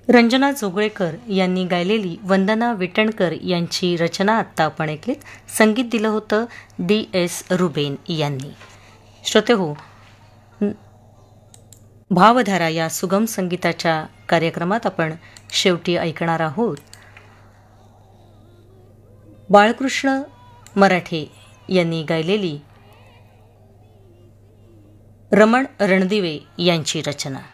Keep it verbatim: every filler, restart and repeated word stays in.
रंजना जोगळेकर यांनी गायलेली वंदना विटणकर यांची रचना आत्ता आपण ऐकलीत. संगीत दिलं होतं डी एस रुबेन यांनी. श्रोते हो, भावधारा या सुगम संगीताच्या कार्यक्रमात आपण शेवटी ऐकणार आहोत बाळकृष्ण मराठे यांनी गायलेली रमण रणदिवे यांची रचना.